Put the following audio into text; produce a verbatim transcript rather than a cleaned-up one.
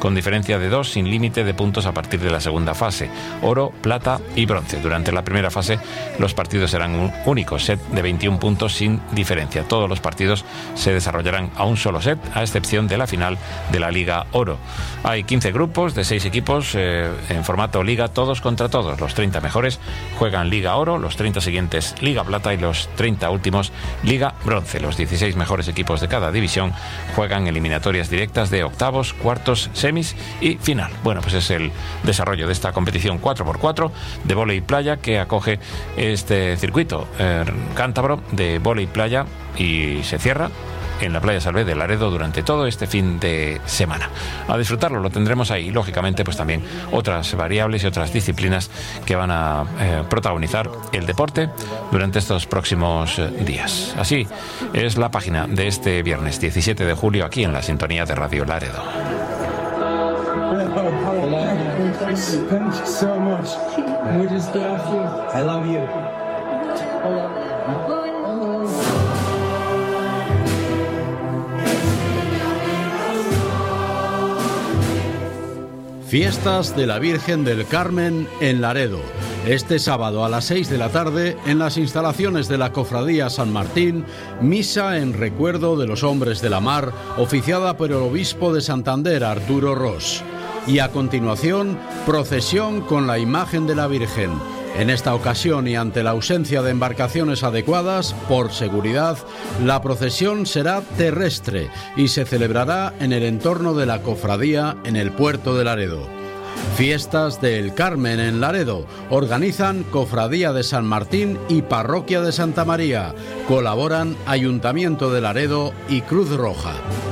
con diferencia de dos, sin límite de puntos a partir de la segunda fase: oro, plata y bronce. Durante la primera fase los partidos serán un único set de veintiún puntos sin diferencia. Todos los partidos se desarrollarán a un solo set, a excepción de la final de la Liga Oro. Hay quince grupos de seis equipos eh, en formato Liga, todos contra todos. Los treinta mejores juegan Liga Oro, los treinta siguientes Liga Plata y los treinta últimos Liga Bronce. Los dieciséis mejores equipos de cada división juegan eliminatorias directas de octavos, cuartos, semis y final. Bueno, pues es el desarrollo de esta competición cuatro por cuatro de vóley playa que acoge este circuito eh, cántabro de vóley playa, y se cierra en la Playa Salvé de Laredo durante todo este fin de semana. A disfrutarlo, lo tendremos ahí. Lógicamente, pues también otras variables y otras disciplinas que van a eh, protagonizar el deporte durante estos próximos eh, días. Así es la página de este viernes diecisiete de julio aquí en la sintonía de Radio Laredo. Thank you so much. We just love you. I love you. Fiestas de la Virgen del Carmen en Laredo. Este sábado a las seis de la tarde, en las instalaciones de la Cofradía San Martín, misa en recuerdo de los hombres de la mar, oficiada por el obispo de Santander, Arturo Ros. Y a continuación, procesión con la imagen de la Virgen. En esta ocasión, y ante la ausencia de embarcaciones adecuadas, por seguridad, la procesión será terrestre y se celebrará en el entorno de la cofradía en el puerto de Laredo. Fiestas del Carmen en Laredo. Organizan Cofradía de San Martín y Parroquia de Santa María. Colaboran Ayuntamiento de Laredo y Cruz Roja.